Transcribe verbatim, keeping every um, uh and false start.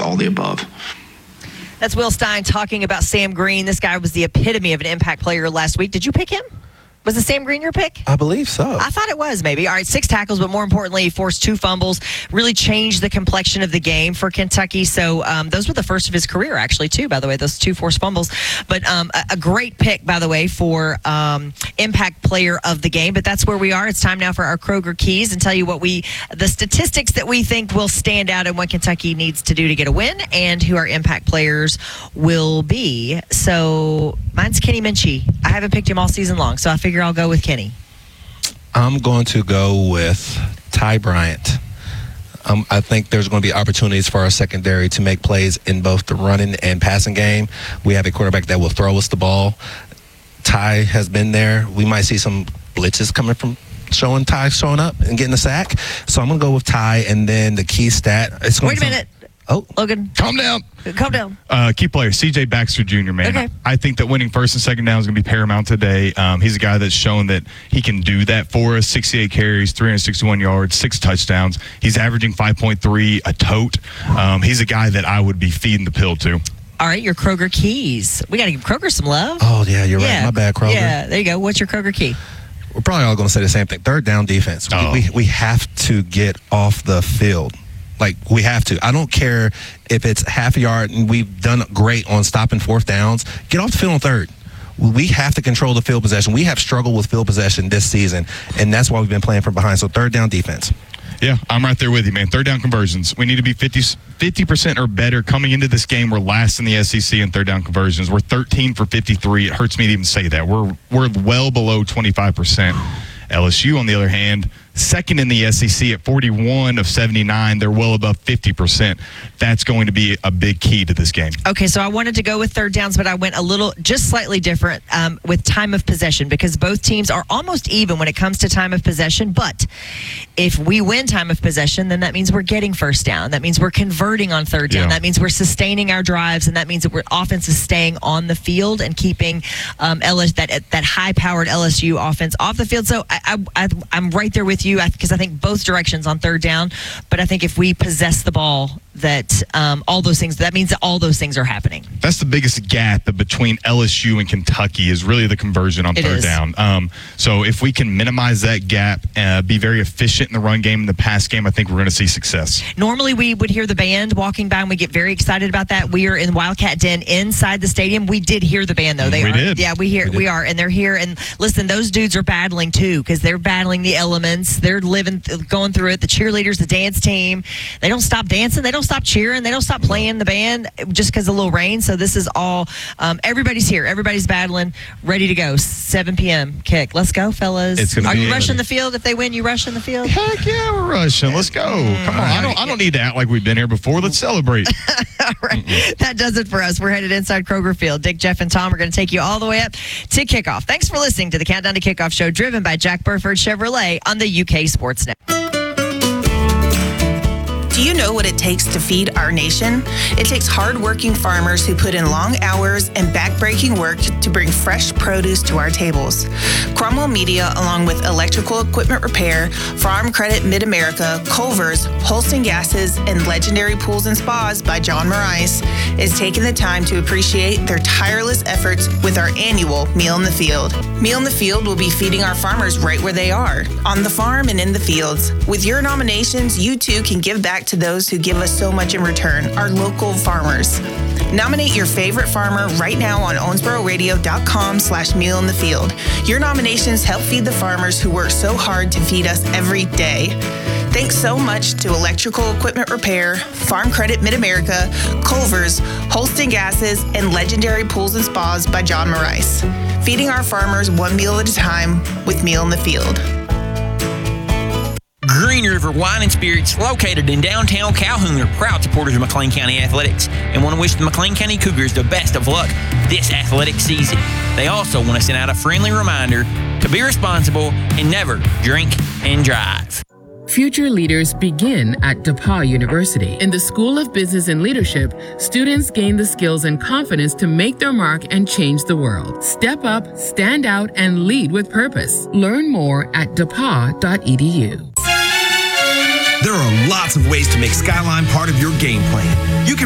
all the above. That's Will Stein talking about Sam Green. This guy was the epitome of an impact player last week. Did you pick him? Was it Sam Green your pick? I believe so. I thought it was maybe. All right, six tackles, but more importantly, he forced two fumbles, really changed the complexion of the game for Kentucky. So um, those were the first of his career, actually, too, by the way, those two forced fumbles. But um, a, a great pick, by the way, for um, impact player of the game. But that's where we are. It's time now for our Kroger Keys and tell you what we, the statistics that we think will stand out and what Kentucky needs to do to get a win and who our impact players will be. So mine's Kenny Minchie. I haven't picked him all season long, so I figure I'll go with Kenny. I'm going to go with Ty Bryant. Um, I think there's going to be opportunities for our secondary to make plays in both the running and passing game. We have a quarterback that will throw us the ball. Ty has been there. We might see some blitzes coming from showing Ty showing up and getting a sack. So I'm going to go with Ty, and then the key stat. It's going Wait a minute. Oh, Logan. Calm down. Calm down. Uh, key player, C J Baxter Junior, man. Okay. I think that winning first and second down is going to be paramount today. Um, he's a guy that's shown that he can do that for us. sixty-eight carries, three hundred sixty-one yards, six touchdowns. He's averaging five point three a tote. Um, he's a guy that I would be feeding the pill to. All right, your Kroger Keys. We got to give Kroger some love. Oh, yeah, you're yeah. right. My bad, Kroger. Yeah, there you go. What's your Kroger Key? We're probably all going to say the same thing. Third down defense. Oh. We, we, we have to get off the field. Like, we have to. I don't care if it's half a yard, and we've done great on stopping fourth downs. Get off the field on third. We have to control the field possession. We have struggled with field possession this season, and that's why we've been playing from behind. So third down defense. Yeah, I'm right there with you, man. Third down conversions. We need to be fifty percent or better coming into this game. We're last in the S E C in third down conversions. We're thirteen for fifty-three. It hurts me to even say that. We're we're well below twenty-five percent. L S U, on the other hand, second in the S E C at forty-one of seventy-nine. They're well above fifty percent. That's going to be a big key to this game. Okay, so I wanted to go with third downs, but I went a little, just slightly different um, with time of possession because both teams are almost even when it comes to time of possession. But if we win time of possession, then that means we're getting first down. That means we're converting on third down. Yeah. That means we're sustaining our drives, and that means that our offense is staying on the field and keeping um, L S, that that high-powered L S U offense off the field. So I, I, I, I'm right there with you because I think both directions on third down. But I think if we possess the ball, that um, all those things, that means that all those things are happening. That's the biggest gap between L S U and Kentucky is really the conversion on It third is. down. Um, so if we can minimize that gap, uh, be very efficient in the run game and the pass game, I think we're going to see success. Normally we would hear the band walking by and we get very excited about that. We are in Wildcat Den inside the stadium. We did hear the band though. They We are, did. Yeah, we hear We did. we are, and they're here. And listen, those dudes are battling too because they're battling the elements. They're living, going through it. The cheerleaders, the dance team, they don't stop dancing. They don't stop cheering. They don't stop playing the band just because of a little rain. So this is all, um, everybody's here. Everybody's battling, ready to go. seven p.m. kick. Let's go, fellas. It's gonna Are be you a- rushing the field? If they win, you rush in the field? Heck yeah, we're rushing. Let's go. Come on. I don't I don't need to act like we've been here before. Let's celebrate. All right. That does it for us. We're headed inside Kroger Field. Dick, Jeff, and Tom are going to take you all the way up to kickoff. Thanks for listening to the Countdown to Kickoff show driven by Jack Burford Chevrolet on the U K Sports Net. Do you know what it takes to feed our nation? It takes hard-working farmers who put in long hours and back-breaking work to bring fresh produce to our tables. Cromwell Media, along with Electrical Equipment Repair, Farm Credit Mid-America, Culver's, Holston Gases, and Legendary Pools and Spas by John Morais, is taking the time to appreciate their tireless efforts with our annual Meal in the Field. Meal in the Field will be feeding our farmers right where they are, on the farm and in the fields. With your nominations, you too can give back to those who give us so much in return, our local farmers. Nominate your favorite farmer right now on owensboro radio dot com slash meal in the field. Your nominations help feed the farmers who work so hard to feed us every day. Thanks so much to Electrical Equipment Repair, Farm Credit Mid-America, Culver's, Holston Gases, and Legendary Pools and Spas by John Morais. Feeding our farmers one meal at a time with Meal in the Field. Green River Wine and Spirits, located in downtown Calhoun, are proud supporters of McLean County Athletics and want to wish the McLean County Cougars the best of luck this athletic season. They also want to send out a friendly reminder to be responsible and never drink and drive. Future leaders begin at DePauw University. In the School of Business and Leadership, students gain the skills and confidence to make their mark and change the world. Step up, stand out, and lead with purpose. Learn more at d e p a w dot e d u. There are lots of ways to make Skyline part of your game plan. You can